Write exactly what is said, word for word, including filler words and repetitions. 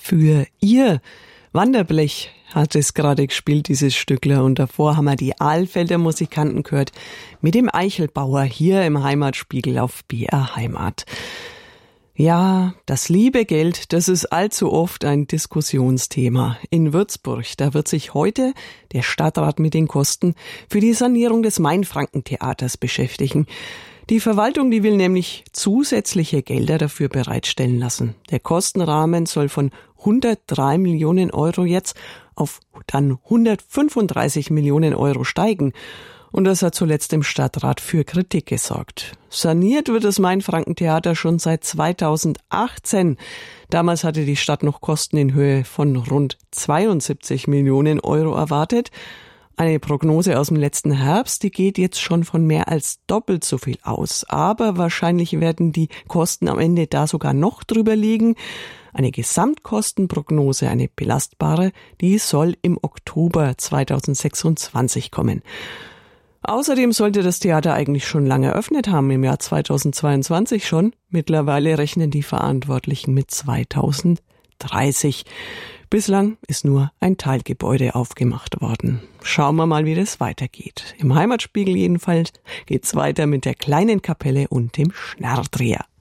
für ihr. Wanderblech hat es gerade gespielt, dieses Stückler. Und davor haben wir die Alfelder Musikanten gehört mit dem Eichelbauer hier im Heimatspiegel auf B R Heimat. Ja, das liebe Geld, das ist allzu oft ein Diskussionsthema. In Würzburg, da wird sich heute der Stadtrat mit den Kosten für die Sanierung des Mainfrankentheaters beschäftigen. Die Verwaltung, die will nämlich zusätzliche Gelder dafür bereitstellen lassen. Der Kostenrahmen soll von hundertdrei Millionen Euro jetzt auf dann hundertfünfunddreißig Millionen Euro steigen. Und das hat zuletzt im Stadtrat für Kritik gesorgt. Saniert wird das Mainfrankentheater schon seit zweitausendachtzehn. Damals hatte die Stadt noch Kosten in Höhe von rund zweiundsiebzig Millionen Euro erwartet. Eine Prognose aus dem letzten Herbst, die geht jetzt schon von mehr als doppelt so viel aus. Aber wahrscheinlich werden die Kosten am Ende da sogar noch drüber liegen. Eine Gesamtkostenprognose, eine belastbare, die soll im Oktober zweitausendsechsundzwanzig kommen. Außerdem sollte das Theater eigentlich schon lange eröffnet haben, im Jahr zweitausendzweiundzwanzig schon. Mittlerweile rechnen die Verantwortlichen mit zweitausenddreißig. Bislang ist nur ein Teilgebäude aufgemacht worden. Schauen wir mal, wie das weitergeht. Im Heimatspiegel jedenfalls geht's weiter mit der kleinen Kapelle und dem Schnarrdreher.